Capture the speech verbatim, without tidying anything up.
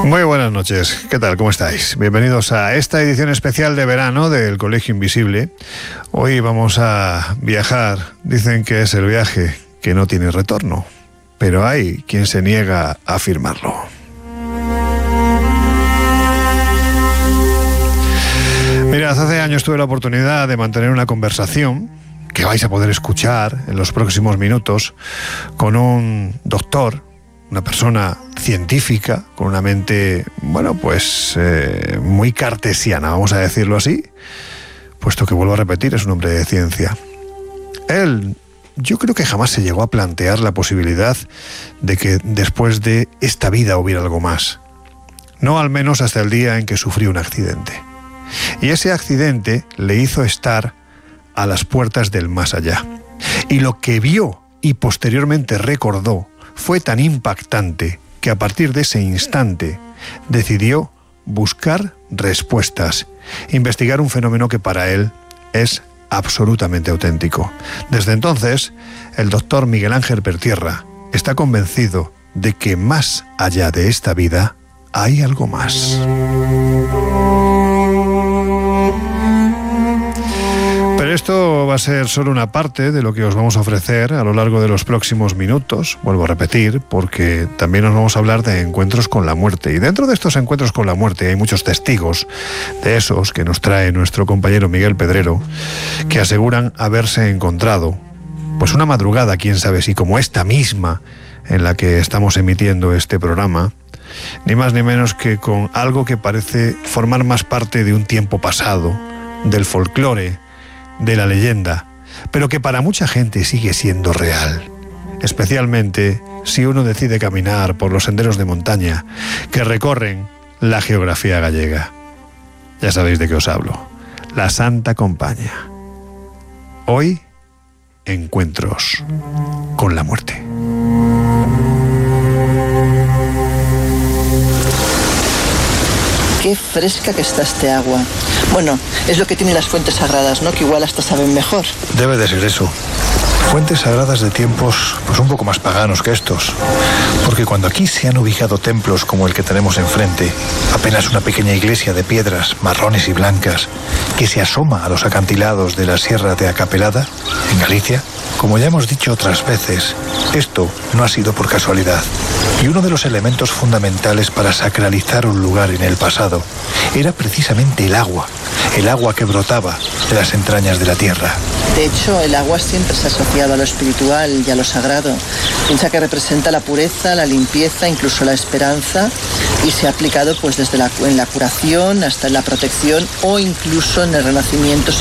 Muy buenas noches, ¿qué tal? ¿Cómo estáis? Bienvenidos a esta edición especial de verano del Colegio Invisible. Hoy vamos a viajar, dicen que es el viaje que no tiene retorno, pero hay quien se niega a afirmarlo. Mirad, hace años tuve la oportunidad de mantener una conversación que vais a poder escuchar en los próximos minutos con un doctor, una persona científica, con una mente, bueno, pues eh, muy cartesiana, vamos a decirlo así, puesto que, vuelvo a repetir, es un hombre de ciencia. Él, yo creo que jamás se llegó a plantear la posibilidad de que después de esta vida hubiera algo más. No al menos hasta el día en que sufrió un accidente. Y ese accidente le hizo estar a las puertas del más allá. Y lo que vio y posteriormente recordó fue tan impactante que a partir de ese instante decidió buscar respuestas, investigar un fenómeno que para él es absolutamente auténtico. Desde entonces, el doctor Miguel Ángel Pertierra está convencido de que más allá de esta vida hay algo más. Pero esto va a ser solo una parte de lo que os vamos a ofrecer a lo largo de los próximos minutos, vuelvo a repetir, porque también nos vamos a hablar de encuentros con la muerte. Y dentro de estos encuentros con la muerte hay muchos testigos de esos que nos trae nuestro compañero Miguel Pedrero, que aseguran haberse encontrado, pues una madrugada, quién sabe si como esta misma en la que estamos emitiendo este programa, ni más ni menos que con algo que parece formar más parte de un tiempo pasado, del folclore, de la leyenda, pero que para mucha gente sigue siendo real, especialmente si uno decide caminar por los senderos de montaña que recorren la geografía gallega. Ya sabéis de qué os hablo, la Santa Compaña. Hoy, encuentros con la muerte. Qué fresca que está este agua. Bueno, es lo que tienen las fuentes sagradas, ¿no? Que igual hasta saben mejor. Debe de ser eso. Fuentes sagradas de tiempos pues un poco más paganos que estos. Porque cuando aquí se han ubicado templos como el que tenemos enfrente, apenas una pequeña iglesia de piedras marrones y blancas que se asoma a los acantilados de la Sierra de Acapelada, en Galicia, como ya hemos dicho otras veces, esto no ha sido por casualidad. Y uno de los elementos fundamentales para sacralizar un lugar en el pasado era precisamente el agua, el agua que brotaba de las entrañas de la tierra. De hecho, el agua siempre se ha asociado a lo espiritual y a lo sagrado. Piensa que representa la pureza, la limpieza, incluso la esperanza, y se ha aplicado pues desde la, en la curación hasta en la protección o incluso en el Renacimiento